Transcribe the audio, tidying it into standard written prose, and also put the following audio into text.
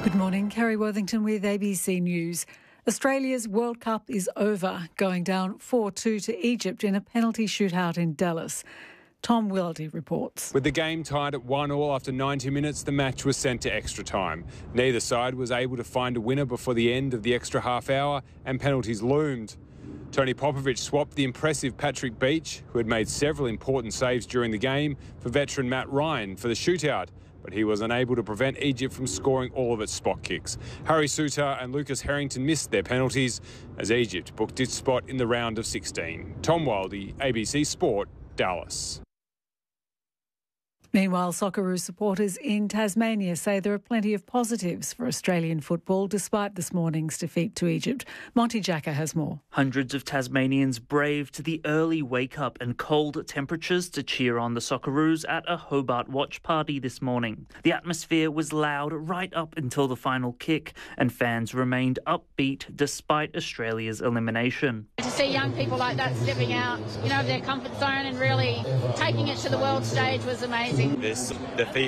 Good morning, Kerry Worthington with ABC News. Australia's World Cup is over, going down 4-2 to Egypt in a penalty shootout in Dallas. Tom Willoughby reports. With the game tied at 1-1 after 90 minutes, the match was sent to extra time. Neither side was able to find a winner before the end of the extra half hour, and penalties loomed. Tony Popovic swapped the impressive Patrick Beach, who had made several important saves during the game, for veteran Matt Ryan for the shootout, but he was unable to prevent Egypt from scoring all of its spot kicks. Harry Souttar and Lucas Harrington missed their penalties as Egypt booked its spot in the round of 16. Tom Wildy, ABC Sport, Dallas. Meanwhile, Socceroos supporters in Tasmania say there are plenty of positives for Australian football despite this morning's defeat to Egypt. Monty Jacka has more. Hundreds of Tasmanians braved the early wake-up and cold temperatures to cheer on the Socceroos at a Hobart watch party this morning. The atmosphere was loud right up until the final kick, and fans remained upbeat despite Australia's elimination. To see young people like that stepping out, of their comfort zone and really taking it to the world stage was amazing. This defeat